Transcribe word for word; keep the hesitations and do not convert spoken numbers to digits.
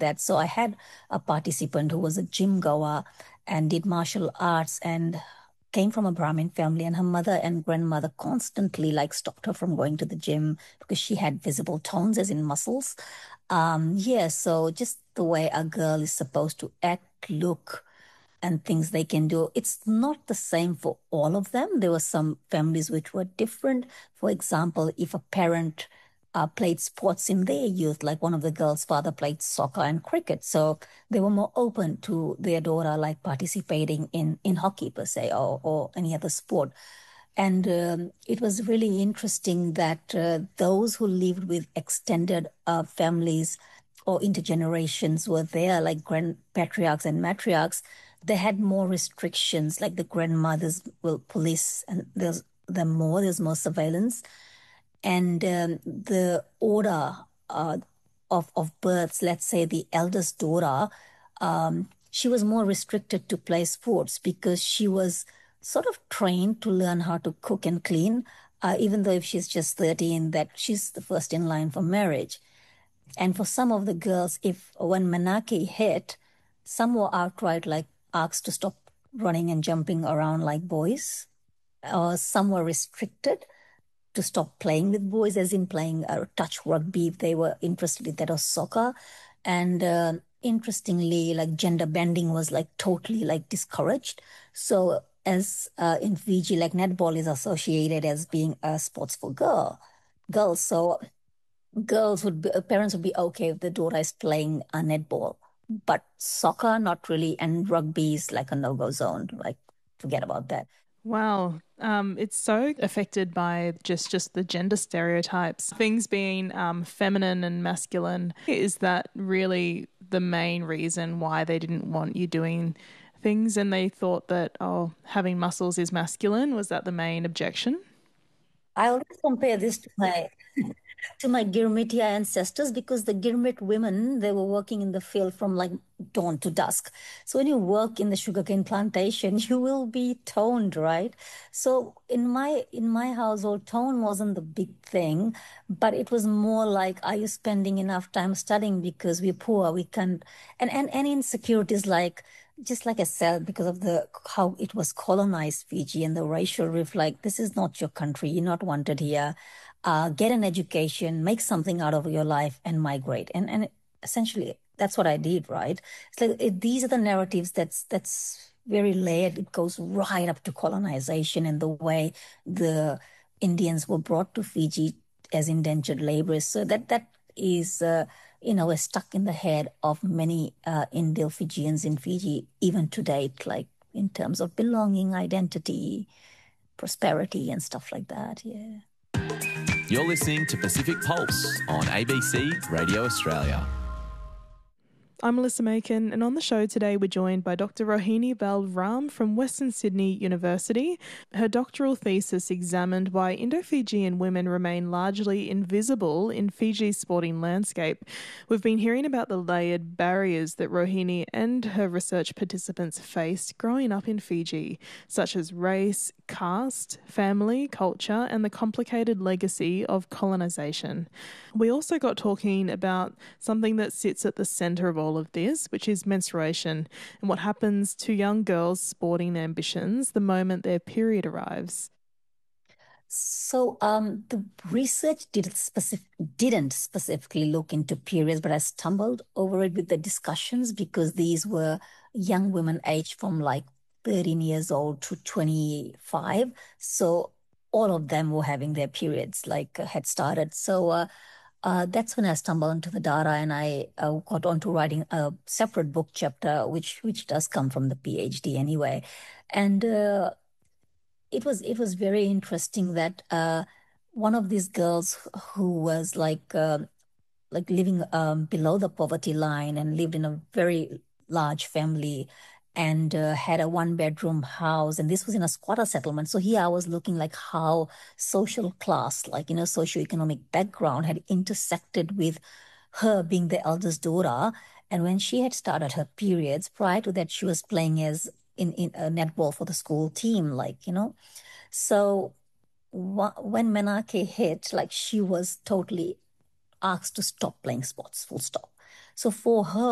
that. So I had a participant who was a gym goer and did martial arts and came from a Brahmin family, and her mother and grandmother constantly like stopped her from going to the gym because she had visible tones, as in muscles. Um, yeah, so just the way a girl is supposed to act, look, and things they can do. It's not the same for all of them. There were some families which were different. For example, if a parent uh, played sports in their youth, like one of the girls' father played soccer and cricket, so they were more open to their daughter like participating in in hockey per se, or or any other sport. And um, it was really interesting that uh, those who lived with extended uh, families or intergenerations were there, like grand patriarchs and matriarchs. They had more restrictions, like the grandmothers will police, and there's the more there's more surveillance, and um, the order uh, of of births. Let's say the eldest daughter, um, she was more restricted to play sports because she was sort of trained to learn how to cook and clean, uh, even though if she's just thirteen, that she's the first in line for marriage. And for some of the girls, if when Menarche hit, some were outright like asked to stop running and jumping around like boys, or some were restricted to stop playing with boys, as in playing uh, touch rugby if they were interested in that, or soccer. And uh, interestingly, like gender bending was like totally like discouraged. So as uh, in Fiji, like netball is associated as being a sports for girl girls. So girls would be, uh, parents would be okay if the daughter is playing a netball, but soccer not really, and rugby is like a no-go zone. Like forget about that. Wow. Um, it's so affected by just, just the gender stereotypes, things being um, feminine and masculine. Is that really the main reason why they didn't want you doing things, and they thought that, oh, having muscles is masculine? Was that the main objection? I always compare this to my to my Girmitia ancestors, because the Girmit women, they were working in the field from like dawn to dusk. So when you work in the sugarcane plantation, you will be toned, right? So in my in my household, tone wasn't the big thing, but it was more like, are you spending enough time studying because we're poor, we can't, and and, and insecurities like, just like I said, because of the how it was colonized, Fiji, and the racial rift, like this is not your country, you're not wanted here. Uh, get an education, make something out of your life, and migrate. And and essentially, that's what I did. Right? It's like it, these are the narratives that's that's very layered. It goes right up to colonization and the way the Indians were brought to Fiji as indentured laborers. So that that is. Uh, you know, is stuck in the head of many uh, Indo Fijians in Fiji, even to date, like in terms of belonging, identity, prosperity, and stuff like that. Yeah. You're listening to Pacific Pulse on A B C Radio Australia. I'm Melissa Macon, and on the show today we're joined by Doctor Rohini Balram from Western Sydney University. Her doctoral thesis examined why Indo-Fijian women remain largely invisible in Fiji's sporting landscape. We've been hearing about the layered barriers that Rohini and her research participants faced growing up in Fiji, such as race, caste, family, culture, and the complicated legacy of colonisation. We also got talking about something that sits at the centre of all of this, which is menstruation, and what happens to young girls' sporting ambitions the moment their period arrives. So um, the research did specific, didn't specifically look into periods, but I stumbled over it with the discussions, because these were young women aged from like thirteen years old to twenty-five. So all of them were having their periods, like uh, had started. So uh, uh, that's when I stumbled into the data, and I uh, got onto writing a separate book chapter, which which does come from the PhD anyway. And uh, it was it was very interesting that uh, one of these girls who was like uh, like living um, below the poverty line and lived in a very large family, and uh, had a one bedroom house, and this was in a squatter settlement. So here I was looking like how social class, like, you know, socioeconomic background had intersected with her being the eldest daughter. And when she had started her periods, prior to that, she was playing as in, in a netball for the school team, like, you know. So wh- when Menarche hit, like she was totally asked to stop playing sports, full stop. So for her,